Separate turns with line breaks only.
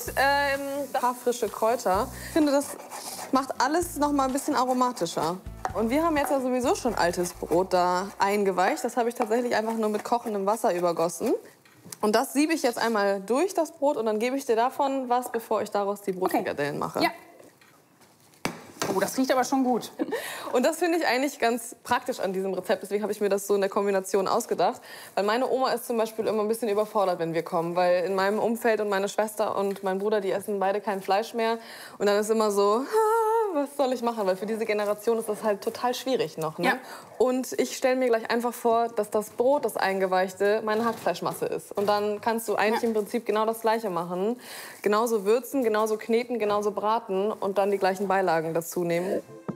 ein paar frische Kräuter. Ich finde, das macht alles noch mal ein bisschen aromatischer. Und wir haben jetzt ja sowieso schon altes Brot da eingeweicht. Das habe ich tatsächlich einfach nur mit kochendem Wasser übergossen. Und das siebe ich jetzt einmal durch, das Brot, und dann gebe ich dir davon was, bevor ich daraus die Brotfrikadellen mache.
Ja. Oh, das riecht aber schon gut.
Und das finde ich eigentlich ganz praktisch an diesem Rezept. Deswegen habe ich mir das so in der Kombination ausgedacht. Weil meine Oma ist zum Beispiel immer ein bisschen überfordert, wenn wir kommen. Weil in meinem Umfeld und meine Schwester und mein Bruder, die essen beide kein Fleisch mehr. Und dann ist immer so, was soll ich machen? Weil für diese Generation ist das halt total schwierig noch. Ne?
Ja.
Und ich stelle mir gleich einfach vor, dass das Brot, das Eingeweichte, meine Hackfleischmasse ist. Und dann kannst du eigentlich im Prinzip genau das Gleiche machen. Genauso würzen, genauso kneten, genauso braten und dann die gleichen Beilagen dazu nehmen.